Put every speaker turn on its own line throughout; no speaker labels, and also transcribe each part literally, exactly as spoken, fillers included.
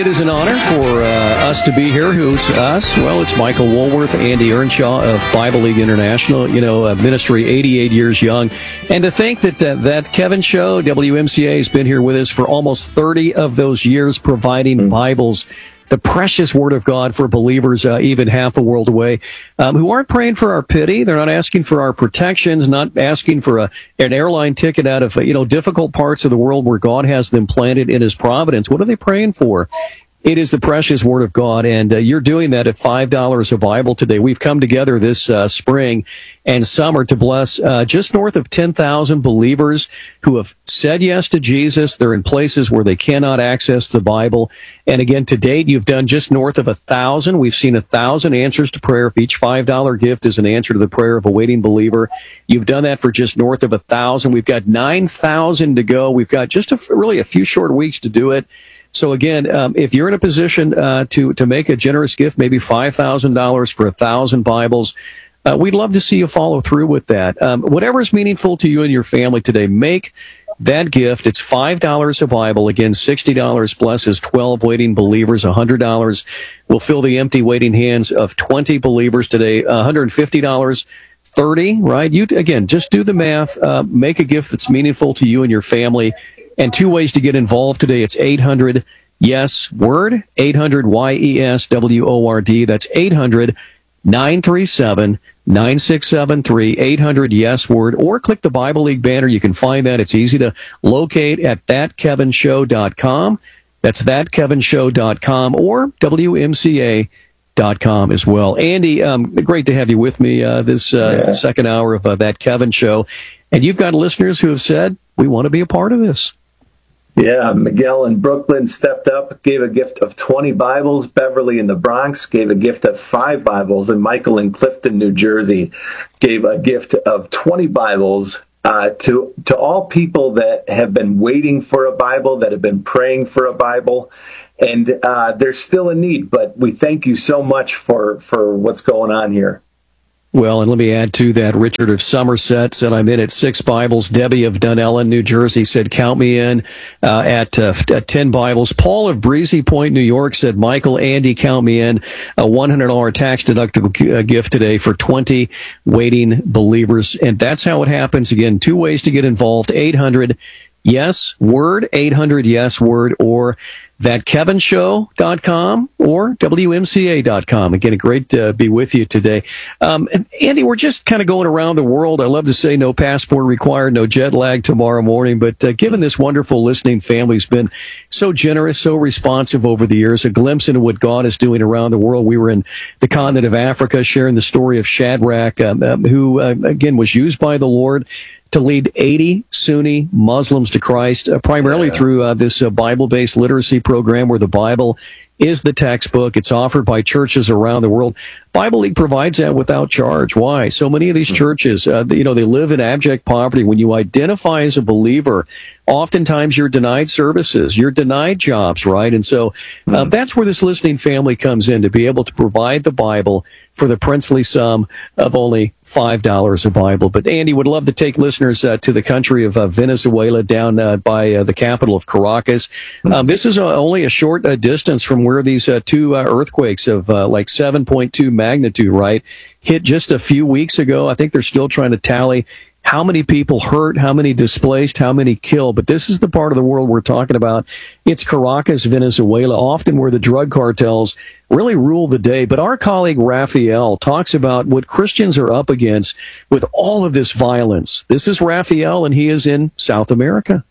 it is an honor for uh, us to be here. Who's us? Well, it's Michael Woolworth, Andy Earnshaw of Bible League International, you know, a ministry eighty-eight years young. And to think that uh, that Kevin Show, W M C A, has been here with us for almost thirty of those years, providing mm-hmm. Bibles, the precious Word of God for believers, uh, even half a world away, um, who aren't praying for our pity. They're not asking for our protections, not asking for a, an airline ticket out of, you know, difficult parts of the world where God has them planted in His providence. What are they praying for? It is the precious Word of God, and uh, you're doing that at five dollars a Bible today. We've come together this uh, spring and summer to bless uh, just north of ten thousand believers who have said yes to Jesus. They're in places where they cannot access the Bible. And again, to date, you've done just north of one thousand. We've seen one thousand answers to prayer. If each five dollar gift is an answer to the prayer of a waiting believer, you've done that for just north of one thousand. We've got nine thousand to go. We've got just a, really a few short weeks to do it. So again, um, if you're in a position uh, to to make a generous gift, maybe five thousand dollars for a thousand Bibles, uh, we'd love to see you follow through with that. Um, whatever is meaningful to you and your family today, make that gift. It's five dollars a Bible. Again, sixty dollars blesses twelve waiting believers. one hundred dollars will fill the empty waiting hands of twenty believers today. one hundred fifty dollars. thirty, right? You again, just do the math. Uh, make a gift that's meaningful to you and your family. And two ways to get involved today. It's eight hundred yes word, eight hundred Y E S W O R D. That's eight hundred nine three seven nine six seven three, eight hundred yes word, or click the Bible League banner. You can find that. It's easy to locate at that kevin show dot com. That's that kevin show dot com or W M C A dot com as well. Andy, um, great to have you with me uh, this uh, yeah. second hour of uh, That Kevin Show. And you've got listeners who have said, we want to be a part of this.
Yeah, Miguel in Brooklyn stepped up, gave a gift of twenty Bibles. Beverly in the Bronx gave a gift of five Bibles. And Michael in Clifton, New Jersey, gave a gift of twenty Bibles uh, to to all people that have been waiting for a Bible, that have been praying for a Bible. And uh, there's still a need, but we thank you so much for, for what's going on here.
Well, and let me add to that, Richard of Somerset said, I'm in at six Bibles. Debbie of Dunellen, New Jersey said, count me in uh, at, uh, at ten Bibles. Paul of Breezy Point, New York said, Michael, Andy, count me in. A one hundred dollars tax-deductible uh, gift today for twenty waiting believers. And that's how it happens. Again, two ways to get involved. eight hundred yes word, eight hundred yes word, or that kevin show dot com or W M C A dot com. Again, great to be with you today. Um, and Andy, we're just kind of going around the world. I love to say no passport required, no jet lag tomorrow morning. But uh, given this wonderful listening family has been so generous, so responsive over the years, a glimpse into what God is doing around the world. We were in the continent of Africa sharing the story of Shadrach, um, um, who, uh, again, was used by the Lord to lead eighty Sunni Muslims to Christ, uh, primarily yeah. through uh, this uh, Bible-based literacy program where the Bible is the textbook. It's offered by churches around the world. Bible League provides that without charge. Why? So many of these churches, uh, you know, they live in abject poverty. When you identify as a believer, oftentimes you're denied services, you're denied jobs, right? And so uh, that's where this listening family comes in, to be able to provide the Bible for the princely sum of only five dollars a Bible. But Andy, would love to take listeners uh, to the country of uh, Venezuela, down uh, by uh, the capital of Caracas. Um, this is uh, only a short uh, distance from where these uh, two uh, earthquakes of uh, like seven point two magnitude, right, hit just a few weeks ago. I think they're still trying to tally how many people hurt, how many displaced, how many killed. But this is the part of the world we're talking about. It's Caracas, Venezuela, often where the drug cartels really rule the day. But our colleague Raphael talks about what Christians are up against with all of this violence. This is Raphael, and he is in South America.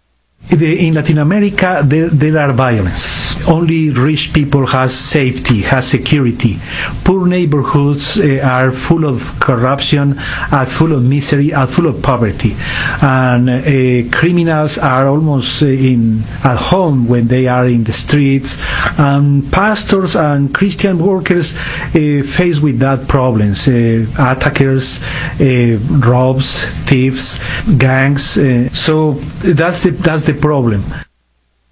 In Latin America, there, there are violence. Only rich people has safety, has security. Poor neighborhoods uh, are full of corruption, are full of misery, are full of poverty. And uh, criminals are almost uh, in at home when they are in the streets. And pastors and Christian workers uh, face with that problems. Uh, attackers, uh, robs, thieves, gangs. Uh, so that's the that's the problem.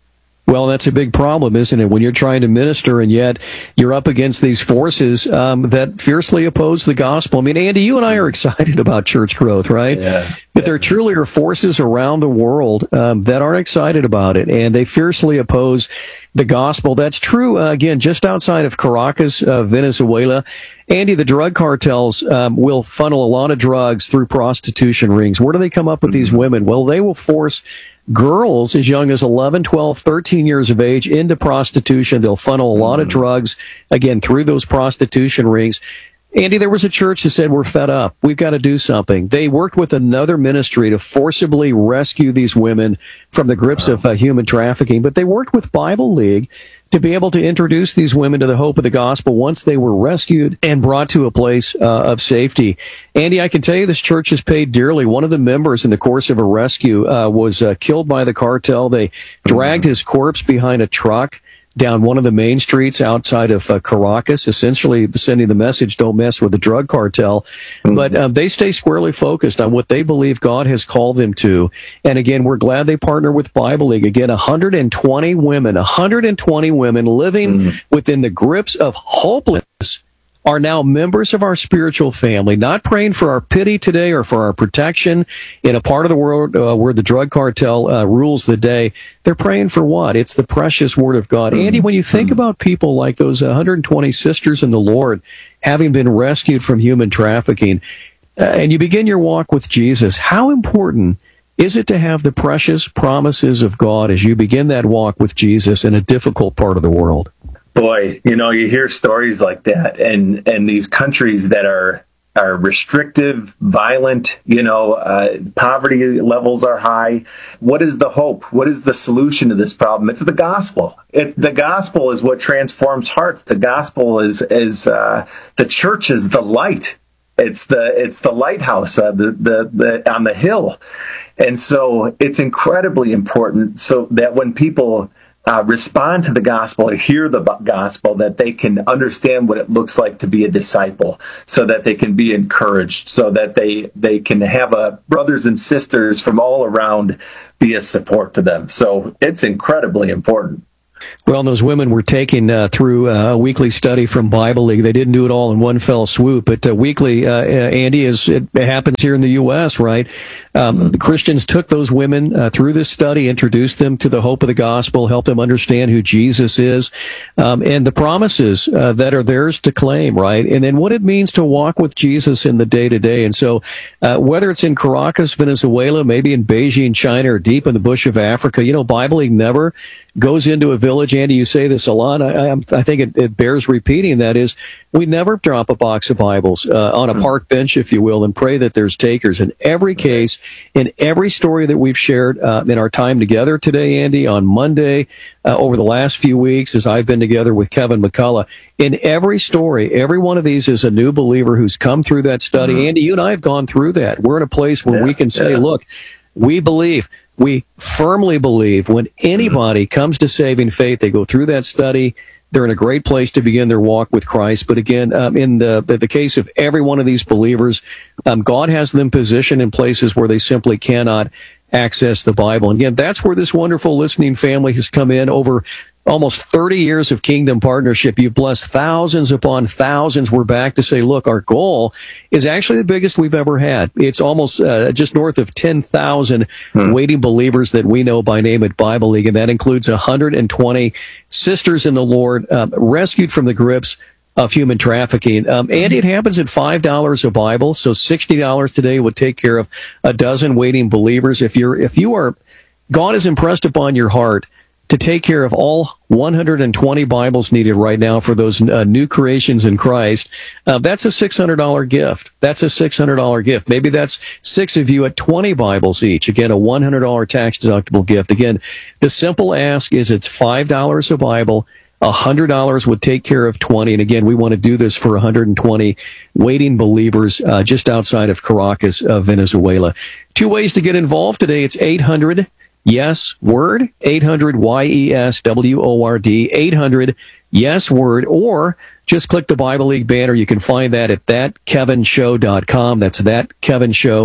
Well, that's a big problem, isn't it? When you're trying to minister and yet you're up against these forces um, that fiercely oppose the gospel. I mean, Andy, you and I are excited about church growth, right?
Yeah.
But there truly are forces around the world um, that aren't excited about it, and they fiercely oppose the gospel. That's true, uh, again, just outside of Caracas, uh, Venezuela. Andy, the drug cartels um, will funnel a lot of drugs through prostitution rings. Where do they come up with these women? Well, they will force girls as young as eleven, twelve, thirteen years of age into prostitution. They'll funnel a lot of drugs, again, through those prostitution rings. Andy, there was a church that said, we're fed up. We've got to do something. They worked with another ministry to forcibly rescue these women from the grips of uh, human trafficking. But they worked with Bible League to be able to introduce these women to the hope of the gospel once they were rescued and brought to a place uh, of safety. Andy, I can tell you this church has paid dearly. One of the members in the course of a rescue uh, was uh, killed by the cartel. They dragged his corpse behind a truck down one of the main streets outside of uh, Caracas, essentially sending the message, don't mess with the drug cartel. Mm-hmm. But um, they stay squarely focused on what they believe God has called them to. And again, we're glad they partner with Bible League. Again, one hundred twenty women, one hundred twenty women living mm-hmm. within the grips of hopelessness are now members of our spiritual family, not praying for our pity today or for our protection in a part of the world uh, where the drug cartel uh, rules the day. They're praying for what? It's the precious Word of God. Mm-hmm. Andy, when you think about people like those one hundred twenty sisters in the Lord having been rescued from human trafficking, uh, and you begin your walk with Jesus, how important is it to have the precious promises of God as you begin that walk with Jesus in a difficult part of the world?
Boy, you know, you hear stories like that, and, and these countries that are are restrictive, violent, you know, uh, poverty levels are high. What is the hope? What is the solution to this problem? It's the gospel. It's the gospel is what transforms hearts. The gospel is is uh, the church is the light. It's the it's the lighthouse, uh, the, the the on the hill, and so it's incredibly important so that when people Uh, respond to the gospel or hear the gospel, that they can understand what it looks like to be a disciple, so that they can be encouraged, so that they, they can have uh, brothers and sisters from all around be a support to them. So it's incredibly important.
Well, those women were taken uh, through uh, a weekly study from Bible League. They didn't do it all in one fell swoop, but uh, weekly, uh, Andy, is it happens here in the U S, right? Um, the Christians took those women uh, through this study, introduced them to the hope of the gospel, helped them understand who Jesus is, um, and the promises uh, that are theirs to claim, right? And then what it means to walk with Jesus in the day-to-day. And so uh, whether it's in Caracas, Venezuela, maybe in Beijing, China, or deep in the bush of Africa, you know, Bible League never goes into a village. Andy, you say this a lot. I, I, I think it, it bears repeating. That is, we never drop a box of Bibles uh, on a park bench, if you will, and pray that there's takers. In every case, in every story that we've shared uh, in our time together today, Andy, on Monday, uh, over the last few weeks, as I've been together with Kevin McCullough, in every story, every one of these is a new believer who's come through that study. Mm-hmm. Andy, you and I have gone through that. We're in a place where yeah, we can say, yeah. look, we believe. We firmly believe when anybody comes to saving faith, they go through that study, they're in a great place to begin their walk with Christ. But again, um, in the, the the case of every one of these believers, um, God has them positioned in places where they simply cannot access the Bible. And again, that's where this wonderful listening family has come in over almost thirty years of kingdom partnership. You've blessed thousands upon thousands. We're back to say, look, our goal is actually the biggest we've ever had. It's almost uh, just north of ten thousand hmm. waiting believers that we know by name at Bible League, and that includes one hundred twenty sisters in the Lord um, rescued from the grips of human trafficking. Um, and it happens at five dollars a Bible, so sixty dollars today would take care of a dozen waiting believers. If you're, if you are, God has impressed upon your heart to take care of all one hundred twenty Bibles needed right now for those uh, new creations in Christ, uh, that's a six hundred dollars gift. That's a six hundred dollars gift. Maybe that's six of you at twenty Bibles each. Again, a one hundred dollars tax-deductible gift. Again, the simple ask is it's five dollars a Bible. one hundred dollars would take care of twenty. And again, we want to do this for one hundred twenty waiting believers uh, just outside of Caracas, uh, Venezuela. Two ways to get involved today. It's eight hundred Yes, Word, eight hundred Y E S W O R D, eight hundred Yes, Word, or just click the Bible League banner. You can find that at that kevin show dot com. That's that kevin show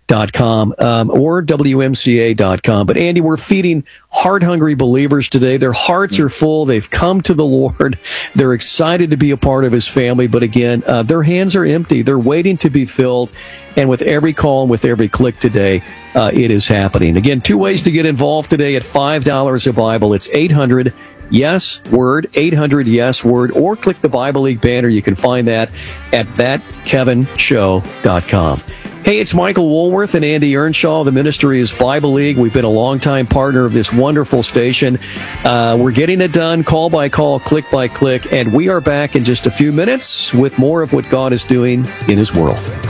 dot com um, or W M C A dot com. But Andy, we're feeding heart-hungry believers today. Their hearts are full. They've come to the Lord. They're excited to be a part of His family. But again, uh, their hands are empty. They're waiting to be filled. And with every call and with every click today, uh, it is happening. Again, two ways to get involved today at five dollars a Bible. It's eight hundred yes word, eight hundred yes word, or click the Bible League banner. You can find that at that kevin show dot com. Hey, it's Michael Woolworth and Andy Earnshaw. The ministry is Bible League. We've been a longtime partner of this wonderful station. Uh, we're getting it done call by call, click by click, and we are back in just a few minutes with more of what God is doing in His world.